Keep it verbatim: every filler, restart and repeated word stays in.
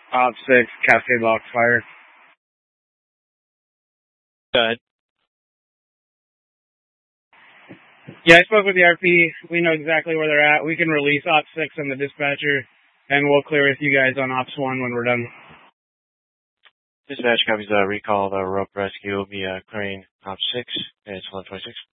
Op six, Cascade Box Fire. Go ahead. Yeah, I spoke with the R P. We know exactly where they're at. We can release Op six and the dispatcher, and we'll clear with you guys on Ops one when we're done. Dispatch copies the recall of the rope rescue via crane Op six. It's one twenty-six.